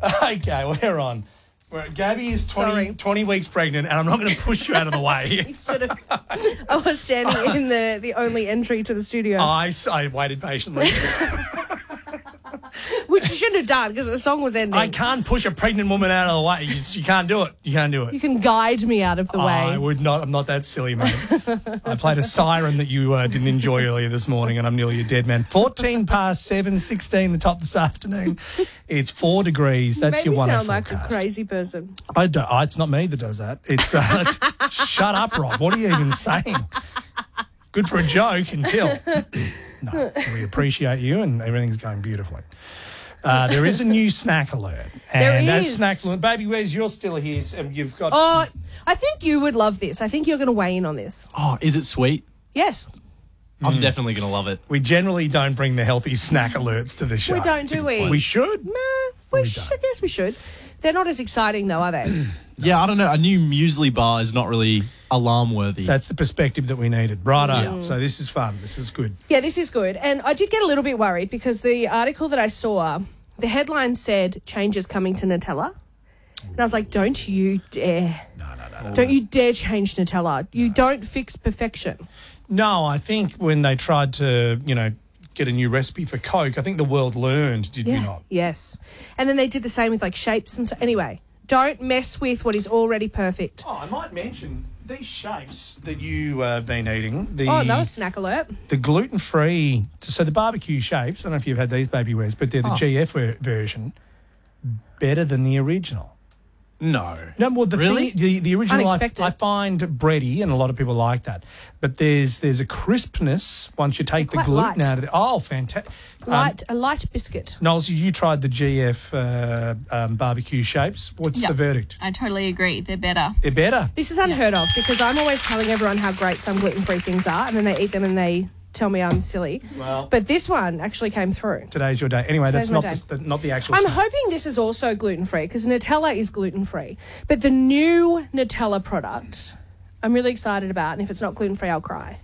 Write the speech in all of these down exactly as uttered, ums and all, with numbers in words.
Okay, we're on. We're, Gabby is twenty, twenty weeks pregnant, and I'm not going to push you out of the way. Sort of, I was standing in the, the only entry to the studio. I, I waited patiently. Which you shouldn't have done because the song was ending. I can't push a pregnant woman out of the way. You, you can't do it. You can't do it. You can guide me out of the oh, way. I would not. I'm not that silly, mate. I played a siren that you uh, didn't enjoy earlier this morning, and I'm nearly a dead man. fourteen past seven, sixteen the top this afternoon. It's four degrees. That's you your made one me hour sound like forecast. a crazy person. I don't. Oh, it's not me that does that. It's, uh, it's shut up, Rob. What are you even saying? Good for a joke until. No, we appreciate you, and everything's going beautifully. Uh, there is a new snack alert. And there as is. snack alert, baby, where's you're still here? And you've got. Oh, I think you would love this. I think you're going to weigh in on this. Oh, is it sweet? Yes. I'm definitely going to love it. We generally don't bring the healthy snack alerts to the show. We don't, do we? We should. Nah, we, We should. don't. Yes, we should. They're not as exciting, though, are they? Yeah, I don't know. A new muesli bar is not really alarm worthy. That's the perspective that we needed. Righto. Yeah. So this is fun. This is good. Yeah, this is good. And I did get a little bit worried because the article that I saw, the headline said changes coming to Nutella. And I was like, don't you dare. No, no, no. Don't you dare change Nutella. You don't fix perfection. No, I think when they tried to, you know, get a new recipe for Coke, I think the world learned, did Yeah. we not? Yes. And then they did the same with like shapes and so. Anyway, don't mess with what is already perfect. Oh, I might mention these shapes that you uh, have been eating. The, Oh, that was snack alert. The gluten-free, so the barbecue shapes, I don't know if you've had these, Baby Wes, but they're the Oh. G F ver- version, better than the original. No. No, well, the Really? thing, the, the original, I, Unexpected. I find bready, and a lot of people like that. But there's there's a crispness once you take the They're quite gluten light. out of it. Oh, fantastic. Light, a light biscuit. Knowles, you tried the G F uh, um, barbecue shapes. What's Yeah. the verdict? I totally agree. They're better. They're better. This is unheard of because I'm always telling everyone how great some gluten-free things are and then they eat them and they tell me I'm silly. Well, But this one actually came through. today's your day. Anyway, Today's that's my not day. the, the, not the actual I'm snack. hoping this is also gluten-free because Nutella is gluten-free. But the new Nutella product, I'm really excited about. And if it's not gluten-free, I'll cry.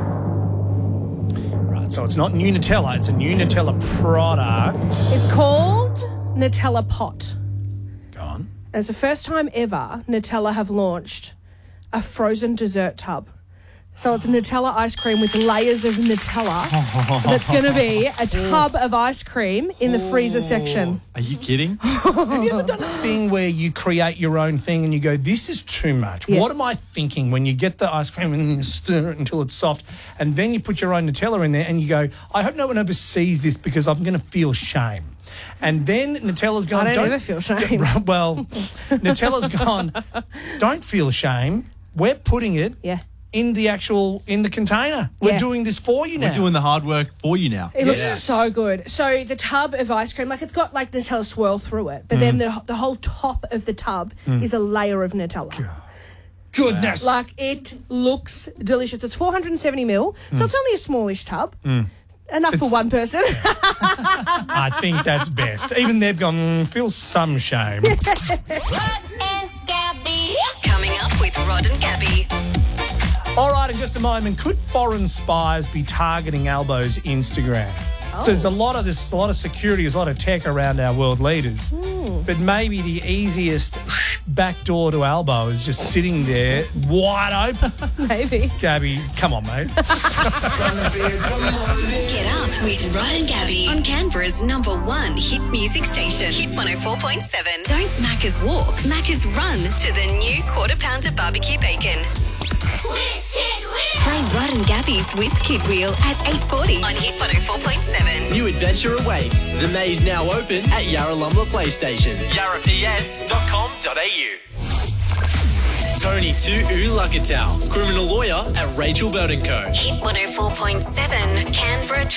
Right, so it's not new Nutella. It's a new Nutella product. It's called Nutella Pot. Go on. It's the first time ever Nutella have launched a frozen dessert tub. So it's Nutella ice cream with layers of Nutella. That's going to be a tub of ice cream in the freezer section. Are you kidding? Have you ever done the thing where you create your own thing and you go, this is too much? Yeah. What am I thinking? When you get the ice cream and you stir it until it's soft, and then you put your own Nutella in there and you go, I hope no one ever sees this because I'm going to feel shame. And then Nutella's gone, I don't ever feel shame. Well, Nutella's gone, don't feel shame. We're putting it Yeah. in the actual, in the container. We're Yeah. doing this for you now. We're doing the hard work for you now. It looks Yes. so good. So the tub of ice cream, like it's got like Nutella swirl through it, but then the, the whole top of the tub is a layer of Nutella. Goodness. Like it looks delicious. It's four hundred seventy mil, so it's only a smallish tub. Enough for one person. I think that's best. Even they've gone, mm, feel some shame. Rod and Gabby. Coming up with Rod and Gabby. All right, in just a moment, could foreign spies be targeting Albo's Instagram? So there's a lot of this, a lot of security, there's a lot of tech around our world leaders. But maybe the easiest back door to Albo is just sitting there wide open. Maybe. Gabby, come on, mate. Get up with Rod and Gabby on Canberra's number one hit music station, Hit one oh four point seven. Don't Macca's walk, Macca's run to the new quarter pounder barbecue bacon. Play Rod and Gabby's Whiz Kid Wheel at eight forty on Hit one oh four point seven. New adventure awaits. The maze now open at Yarralumla PlayStation. yarra p s dot com dot a u. Tony to Ulukatau, criminal lawyer at Rachel Burton Co. Hit one oh four point seven, Canberra